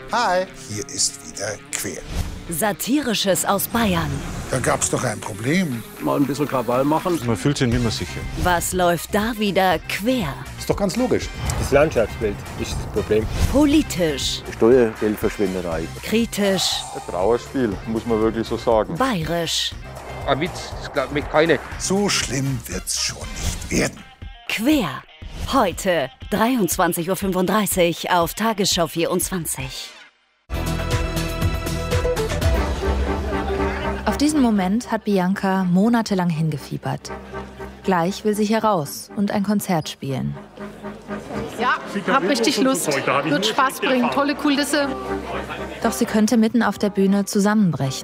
Hi. Hier ist wieder Quer. Satirisches aus Bayern. Da gab's doch ein Problem. Mal ein bisschen Krawall machen. Man fühlt sich nicht mehr sicher. Was läuft da wieder quer? Ist doch ganz logisch. Das Landschaftsbild ist das Problem. Politisch. Steuergeldverschwinderei. Kritisch. Ein Trauerspiel, muss man wirklich so sagen. Bayerisch. Ein Witz, das glaubt mich keine. So schlimm wird's schon nicht werden. Quer. Heute 23:35 Uhr auf Tagesschau 24. Auf diesen Moment hat Bianca monatelang hingefiebert. Gleich will sie hier raus und ein Konzert spielen. Ja, hab richtig Lust. Wird Spaß bringen, tolle Kulisse. Doch sie könnte mitten auf der Bühne zusammenbrechen.